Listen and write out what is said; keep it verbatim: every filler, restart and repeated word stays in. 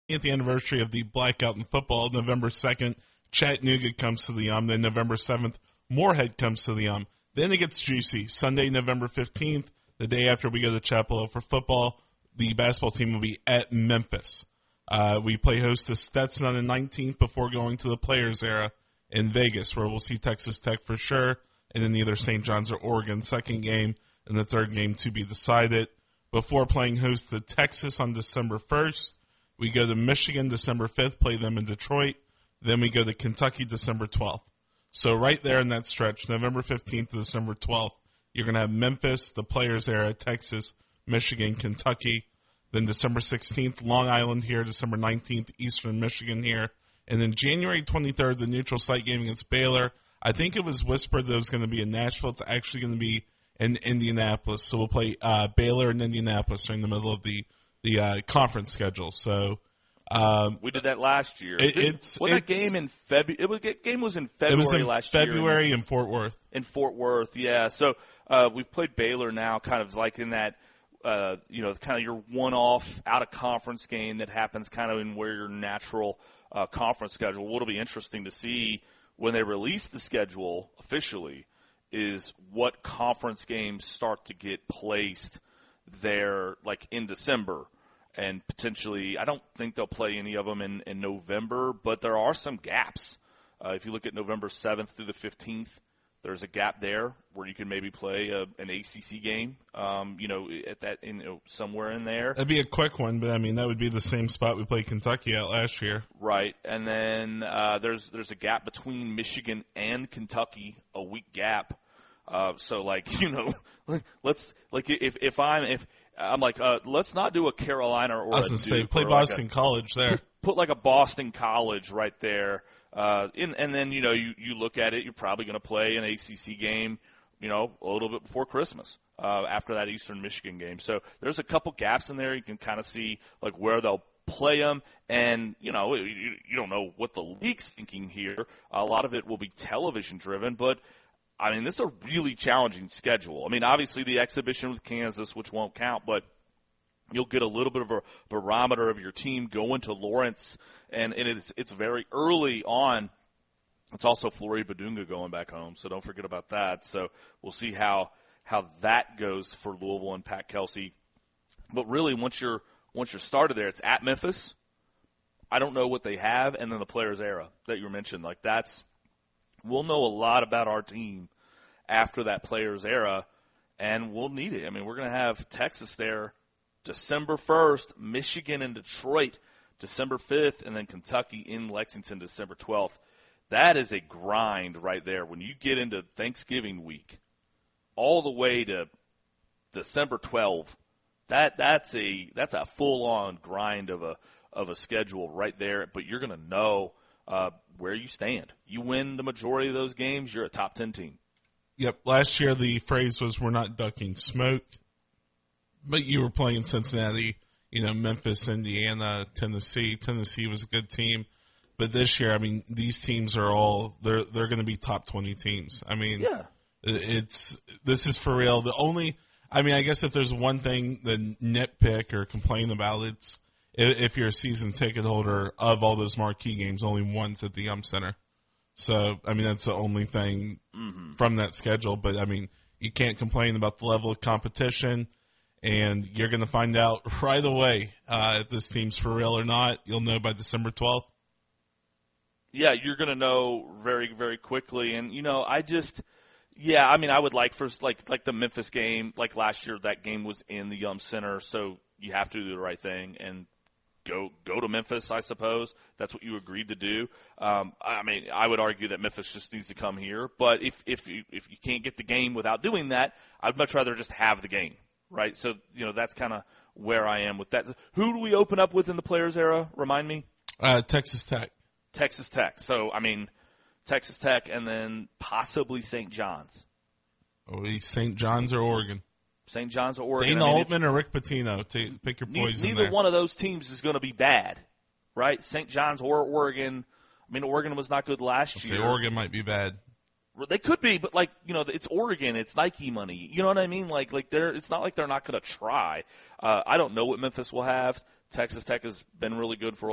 At the anniversary of the blackout in football, November second, Chattanooga comes to the Um. Then November seventh, Moorhead comes to the Um. Then it gets juicy. Sunday, November fifteenth, the day after we go to Chapel Hill for football, the basketball team will be at Memphis. Uh, we play host to Stetson on the nineteenth before going to the Players Era in Vegas, where we'll see Texas Tech for sure, and then either Saint John's or Oregon, second game, and the third game to be decided. Before playing host to Texas on December first, we go to Michigan December fifth, play them in Detroit. Then we go to Kentucky December twelfth. So right there in that stretch, November fifteenth to December twelfth, you're going to have Memphis, the Players Era, Texas, Michigan, Kentucky. Then December sixteenth, Long Island here. December nineteenth, Eastern Michigan here. And then January twenty-third, the neutral site game against Baylor. I think it was whispered that it was going to be in Nashville. It's actually going to be in Indianapolis. So we'll play uh, Baylor and Indianapolis during the middle of the the uh, conference schedule. So um, we did that last year. It, it's was that game in February? It was game was in February it was in last February year. February in Fort Worth. In Fort Worth, yeah. So uh, we've played Baylor now, kind of like in that. Uh, you know, kind of your one-off out-of-conference game that happens kind of in where your natural uh, conference schedule. What'll be interesting to see when they release the schedule officially is what conference games start to get placed there, like in December. And potentially, I don't think they'll play any of them in, in November, but there are some gaps. Uh, if you look at November seventh through the fifteenth, there's a gap there where you can maybe play a, an A C C game, um, you know, at that in you know, somewhere in there. That'd be a quick one, but I mean that would be the same spot we played Kentucky at last year. Right, and then uh, there's there's a gap between Michigan and Kentucky, a week gap. Uh, so like you know, let's like if if I'm if I'm like uh, let's not do a Carolina or I was a gonna say Duke play or Boston like a, College there. Put like a Boston College right there. Uh, and, and then, you know, you, you look at it, you're probably going to play an A C C game, you know, a little bit before Christmas, uh, after that Eastern Michigan game. So there's a couple gaps in there. You can kind of see, like, where they'll play them. And, you know, you, you don't know what the league's thinking here. A lot of it will be television-driven. But, I mean, this is a really challenging schedule. I mean, obviously the exhibition with Kansas, which won't count, but you'll get a little bit of a barometer of your team going to Lawrence, and, and it's it's very early on. It's also Florida Badunga going back home, so don't forget about that. So we'll see how how that goes for Louisville and Pat Kelsey. But really, once you're once you're started there, it's at Memphis. I don't know what they have, and then the Players Era that you mentioned. Like that's we'll know a lot about our team after that Players Era, and we'll need it. I mean, we're going to have Texas there December first, Michigan and Detroit, December fifth, and then Kentucky in Lexington, December twelfth. That is a grind right there. When you get into Thanksgiving week, all the way to December twelfth, that that's a that's a full on grind of a of a schedule right there. But you're going to know uh, where you stand. You win the majority of those games, you're a top ten team. Yep. Last year the phrase was "We're not ducking smoke." But you were playing Cincinnati, you know, Memphis, Indiana, Tennessee. Tennessee was a good team. But this year, I mean, these teams are all, they're they're going to be top twenty teams. I mean, yeah. it's, this is for real. The only, I mean, I guess if there's one thing to nitpick or complain about, it's if you're a season ticket holder of all those marquee games, only one's at the Um Center. So, I mean, that's the only thing mm-hmm. from that schedule. But, I mean, you can't complain about the level of competition. And you're going to find out right away uh, if this team's for real or not. You'll know by December twelfth. Yeah, you're going to know very, very quickly. And, you know, I just – yeah, I mean, I would like first like like the Memphis game. Like last year, that game was in the Yum Center, so you have to do the right thing and go go to Memphis, I suppose. That's what you agreed to do. Um, I mean, I would argue that Memphis just needs to come here. But if, if, you, if you can't get the game without doing that, I'd much rather just have the game. Right, so, you know, that's kind of where I am with that. Who do we open up with in the Players Era? Remind me. Uh, Texas Tech. Texas Tech. So, I mean, Texas Tech and then possibly Saint John's. Oh, Saint John's or Oregon? Saint John's or Oregon. Dana I mean, Altman or Rick Pitino? Take, pick your poison Neither there. one of those teams is going to be bad, right? Saint John's or Oregon. I mean, Oregon was not good last Let's year. say Oregon might be bad. They could be, but like you know, it's Oregon, it's Nike money. You know what I mean? Like, like they're. It's not like they're not going to try. Uh, I don't know what Memphis will have. Texas Tech has been really good for a